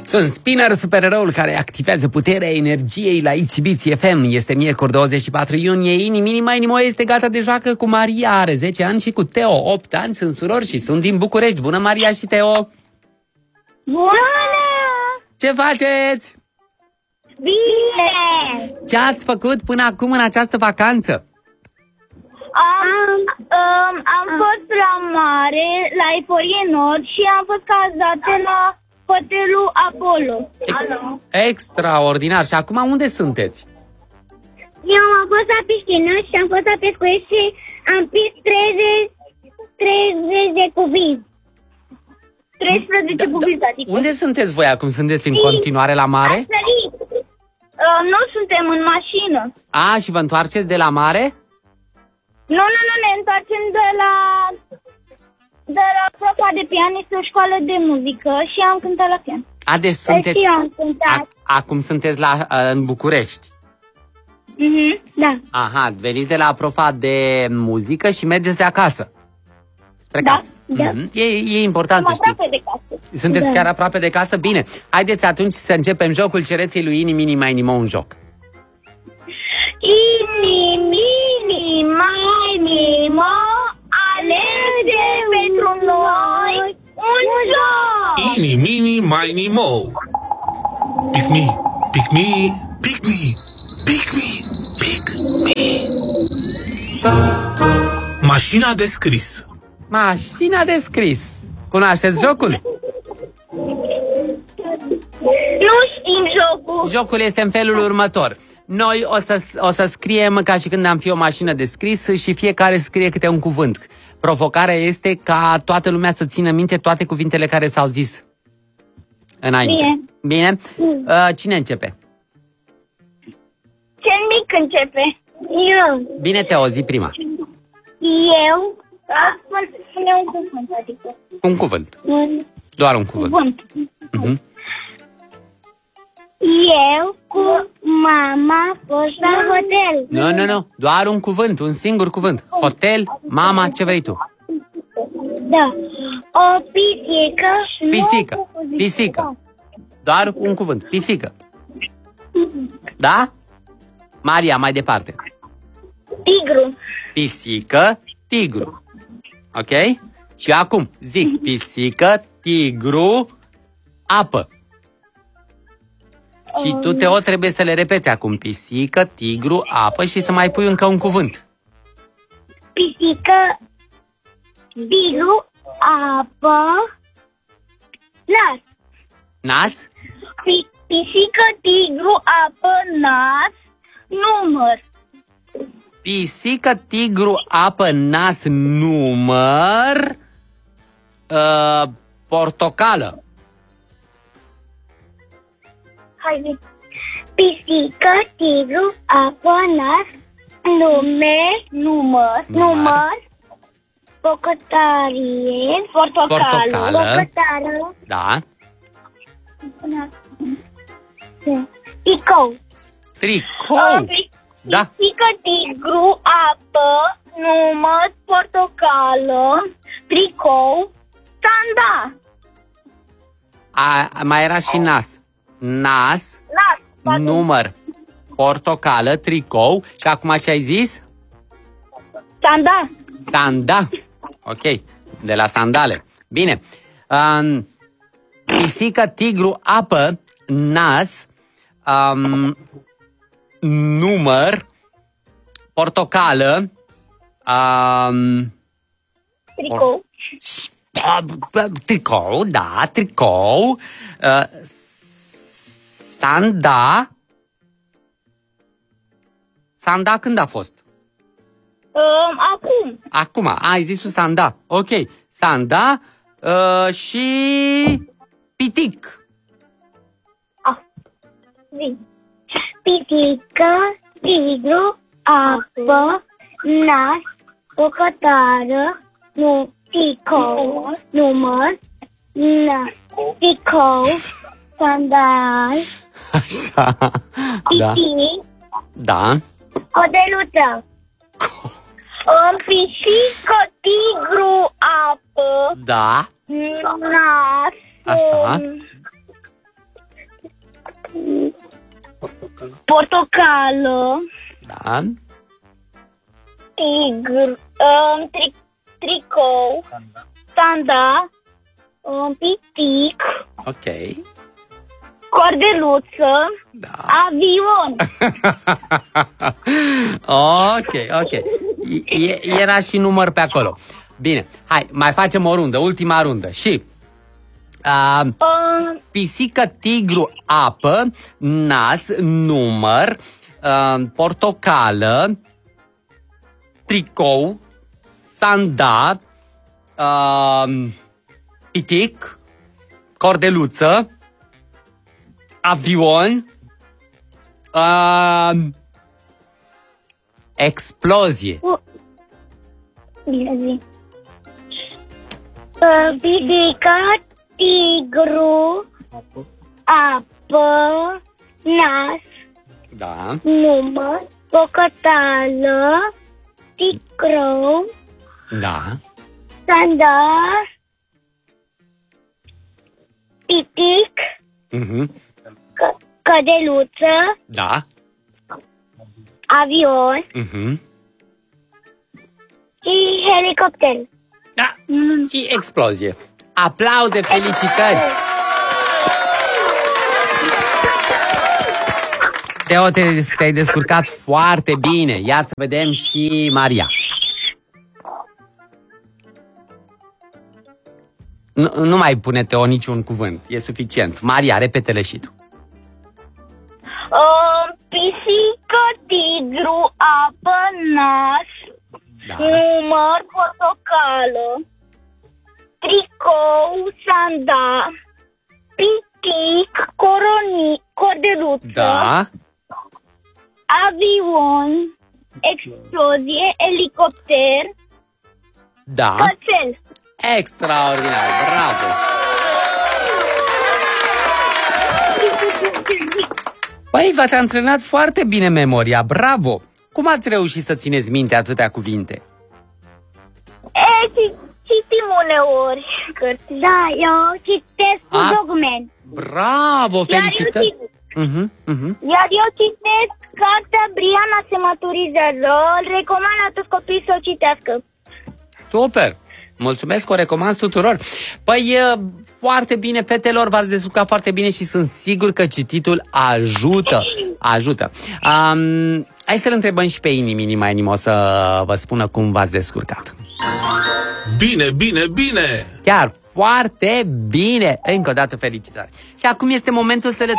Sunt Spinner, supereroul care activează puterea energiei la Itsy FM. Este miercuri 24 iunie. Inimo este gata de joacă cu Maria, are 10 ani, și cu Teo, 8 ani. Sunt surori și sunt din București. Bună, Maria și Teo! Bună! Ce faceți? Bine! Ce ați făcut până acum în această vacanță? Am fost la mare, la Eforie Nord, și am fost cazate la hotelul Apollo. Extraordinar! Și acum unde sunteți? Eu am fost la piscină și am fost la pescuit și am prins 30 de cuvinte. 13 cuvinte, adică. Unde sunteți voi acum? Sunteți în continuare la mare? Nu suntem în mașină. Și vă întoarceți de la mare? Nu, ne întoarcem de la profa de pian, este o școală de muzică și am cântat la pian. Deci sunteți... Acum sunteți în București. Da. Aha, veniți de la profa de muzică și mergeți acasă. Spre casă. Da. E important să știi. Aproape de casă. Sunteți chiar aproape de casă? Bine. Haideți atunci să începem jocul. Cereți lui Ini, Mini, Mai, Nimo un joc. Ini, Mini, Mai, Nimo, alege pentru noi un joc! Ini, Mini, Mai, Nimo. Pick me, pick me, pick me, pick me, pick me. Mașina de scris. Mașina de scris. Cunoașteți jocul? Nu știm jocul. Jocul este în felul următor. Noi o să scriem ca și când am fi o mașină de scris și fiecare scrie câte un cuvânt. Provocarea este ca toată lumea să țină minte toate cuvintele care s-au zis înainte. Bine? Cine începe? Cel mic începe. Eu. Bine, Teo, zi prima. Eu. Spune un cuvânt, adică. Un cuvânt. Doar un cuvânt. Eu cu mama am fost la hotel. Nu. Doar un cuvânt, un singur cuvânt. Hotel, mama, ce vrei tu? Da. O pisică. Pisică. Doar un cuvânt. Pisică. Da? Maria, mai departe. Tigru. Pisică, tigru. Ok? Și acum zic pisică, tigru, apă. Și tu, Teo, trebuie să le repeți acum. Pisică, tigru, apă și să mai pui încă un cuvânt. Pisică, tigru, apă, nas. Nas? Pisică, tigru, apă, nas, număr. Pisică, tigru, apă, nas, număr, portocală. Haide. Pisică, tigru, apă, nas, număr, portocală, Da. Tricou. Da. Pisică, tigru, apă, număr, portocală, tricou, sanda. Mai era și nas. Nas, număr, portocală, tricou. Și acum ce ai zis? Sanda. Ok, de la sandale. Bine. Pisică, tigru, apă, nas, număr, portocală, Tricou. Tricou, da, tricou, sanda. Sanda când a fost? Acum, ai zis sanda. Ok, sanda și pitic. Pisică, tigru, apă, nas, portocală, tricou, număr, tricou, sandal, Așa, da. pitic, Da. hotelul tău. Pisică, tigru, apă, Da. nas, Așa. portocală, Da. tigru, tricou, standa, pitic, Ok. cordeluță, Da. avion. Ok. Era și număr pe acolo. Bine, hai, mai facem o rundă, ultima rundă. Și pisică, tigru, apă, nas, număr, portocală, tricou, sanda, pitic, cordeluță, avion, explozie. Bine zi. Pisică, tigru, apă, nas, Da. număr, pocătală, ticrou, Da. sandar, pitic, Mhm. cădeluță, Da. avion Mhm. și helicopter. Da. Și explozie. Aplauze, felicitări! Teo, te-ai descurcat foarte bine. Ia să vedem și Maria. Nu mai pune, Teo, niciun cuvânt. E suficient. Maria, repete-le și tu. Pisică, tigru, apă, nas, Da. număr, portocală, tricou, sanda, pitic, cordeluță, Da. avion, explozie, elicopter, Da. cățel. Extraordinar. Bravo. Păi, v-ați antrenat foarte bine memoria. Bravo. Cum ați reușit să țineți minte atâtea cuvinte? Citim uneori cărți. Da, eu citesc cu document. Bravo, felicitări! Iar eu citesc cartea Briana se maturizează. Îl recomand la toți copiii să o citească. Super! Mulțumesc, o recomand tuturor. Păi, foarte bine, fetelor, v-ați descurcat foarte bine și sunt sigur că cititul ajută. Hai să-l întrebăm și pe Inima o să vă spună cum v-ați descurcat. Bine! Chiar foarte bine! Încă o dată felicitări. Și acum este momentul să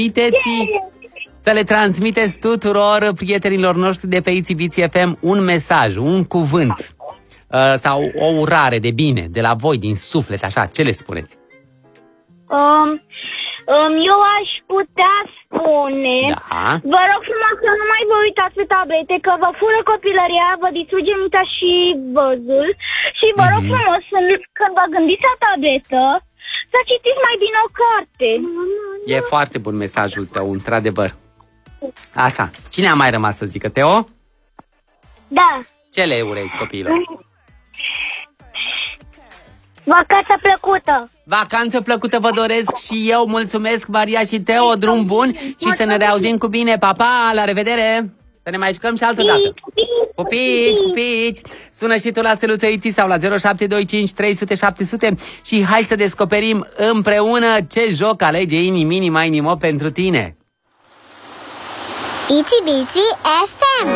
le transmiteți tuturor prietenilor noștri de pe ICBC FM un mesaj, un cuvânt sau o urare de bine de la voi, din suflet, așa, ce le spuneți? Eu aș putea spune, Da. vă rog frumos să nu mai vă uitați pe tablete, că vă fură copilăria, vă distruge mintea și văzul. Și vă rog frumos, când vă gândiți la tabletă, să citiți mai bine o carte. E foarte bun mesajul tău, într-adevăr. Așa, cine a mai rămas să zică, Teo? Da. Ce le urezi copiilor? Vacanță plăcută! Vacanță plăcută vă doresc și eu, mulțumesc Maria și Teo, drum bun și să ne reauzim cu bine, pa, pa, la revedere! Să ne mai jucăm și altă dată! Pupici! Sună și tu la Săluțăiții sau la 0725 300 700 și hai să descoperim împreună ce joc alege Inimo pentru tine! ICBC FM